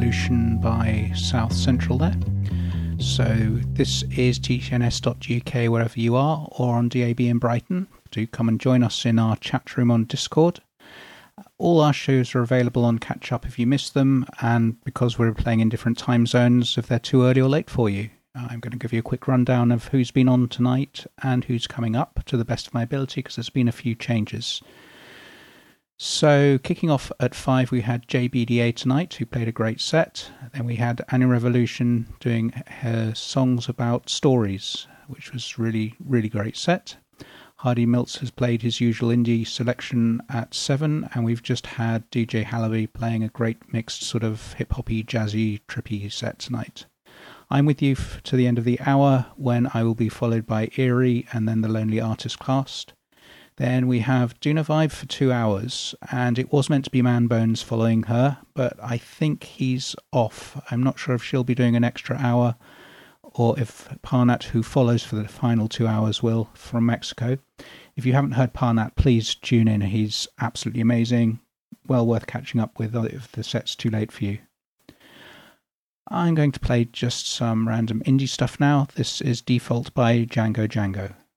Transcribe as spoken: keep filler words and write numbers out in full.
Revolution by South Central there. So this is T C N S dot U K wherever you are, or on D A B in Brighton. Do come and join us in our chat room on Discord. All our shows are available on catch up if you miss them, and because we're playing in different time zones, if they're too early or late for you. I'm going to give you a quick rundown of who's been on tonight and who's coming up to the best of my ability, because there's been a few changes. So kicking off at five, we had J B D A tonight, who played a great set. Then we had Annual Revolution doing her songs about stories, which was really, really great set. Hardy Milts has played his usual indie selection at seven, and we've just had D J Halaby playing a great mixed sort of hip-hoppy, jazzy, trippy set tonight. I'm with you f- to the end of the hour, when I will be followed by Eerie and then the Lonely Artist Cast. Then we have Duna Vibe for two hours, and it was meant to be Man Bones following her, but I think he's off. I'm not sure if she'll be doing an extra hour, or if Parnat, who follows for the final two hours, will, from Mexico. If you haven't heard Parnat, please tune in. He's absolutely amazing. Well worth catching up with if the set's too late for you. I'm going to play just some random indie stuff now. This is Default by Django Django.